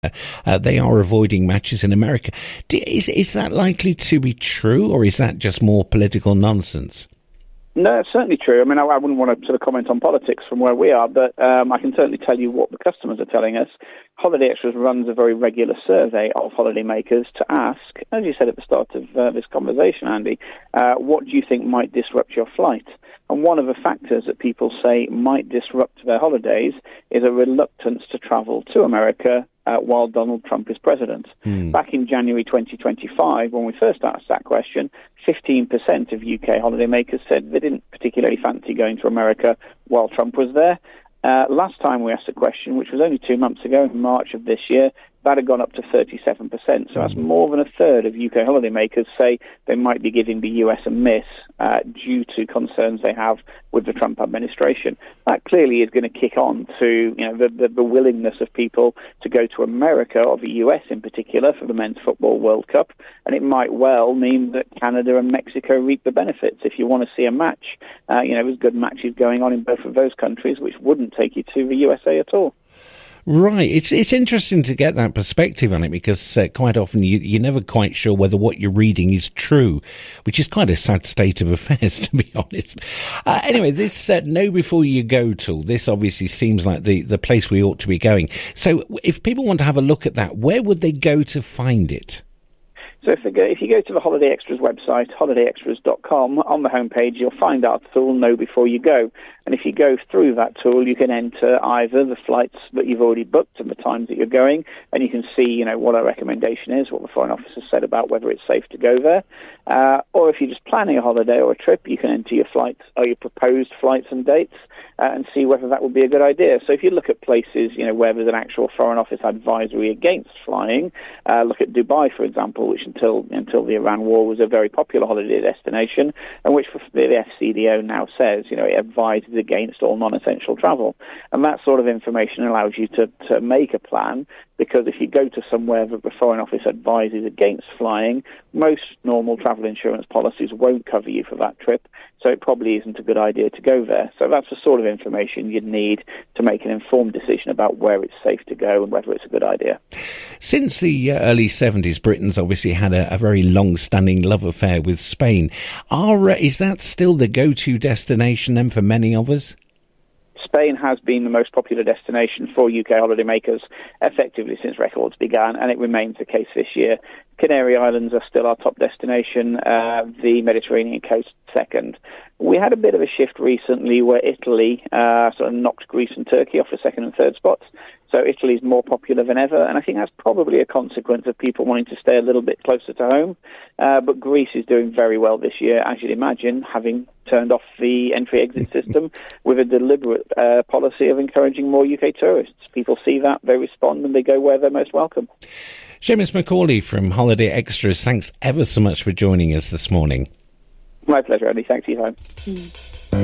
They are avoiding matches in America. Is that likely to be true, or is that just more political nonsense? No, it's certainly true. I mean, I wouldn't want to sort of comment on politics from where we are, but I can certainly tell you what the customers are telling us. Holiday Extras runs a very regular survey of holidaymakers to ask, as you said at the start of this conversation, Andy, what do you think might disrupt your flight? And one of the factors that people say might disrupt their holidays is a reluctance to travel to America while Donald Trump is president. Back in January 2025, when we first asked that question, 15% of UK holidaymakers said they didn't particularly fancy going to America while Trump was there. Last time we asked the question, which was only 2 months ago, in March of this year, that had gone up to 37%. So that's more than a third of UK holidaymakers say they might be giving the US a miss due to concerns they have with the Trump administration. That clearly is going to kick on to the willingness of people to go to America, or the US in particular, for the Men's Football World Cup. And it might well mean that Canada and Mexico reap the benefits. If you want to see a match, there's good matches going on in both of those countries, which wouldn't take you to the USA at all. Right. It's interesting to get that perspective on it, because quite often you're never quite sure whether what you're reading is true, which is quite a sad state of affairs, to be honest. Anyway, this Know Before You Go tool, this obviously seems like the place we ought to be going. So if people want to have a look at that, where would they go to find it? So if you go to the Holiday Extras website, holidayextras.com, on the homepage you'll find our tool, Know Before You Go. And if you go through that tool, you can enter either the flights that you've already booked and the times that you're going, and you can see, what our recommendation is, what the Foreign Office has said about whether it's safe to go there. Or if you're just planning a holiday or a trip, you can enter your flights or your proposed flights and dates and see whether that would be a good idea. So if you look at places, where there's an actual Foreign Office advisory against flying, look at Dubai, for example, which until the Iran war was a very popular holiday destination, and which the FCDO now says, it advises against all non-essential travel. And that sort of information allows you to make a plan, because if you go to somewhere that the Foreign Office advises against flying, most normal travel insurance policies won't cover you for that trip, so it probably isn't a good idea to go there. So that's the sort of information you'd need to make an informed decision about where it's safe to go and whether it's a good idea. Since the early 70s, Britain's obviously had a very long-standing love affair with Spain. Is that still the go-to destination then for many of us? Spain has been the most popular destination for UK holidaymakers effectively since records began, and it remains the case this year. Canary Islands are still our top destination, the Mediterranean coast second. We had a bit of a shift recently where Italy sort of knocked Greece and Turkey off the second and third spots. So Italy is more popular than ever, and I think that's probably a consequence of people wanting to stay a little bit closer to home. But Greece is doing very well this year, as you'd imagine, having turned off the entry-exit system with a deliberate policy of encouraging more UK tourists. People see that, they respond, and they go where they're most welcome. Seamus Macaulay from Holiday Extras, thanks ever so much for joining us this morning. My pleasure, Andy. Thanks for your time.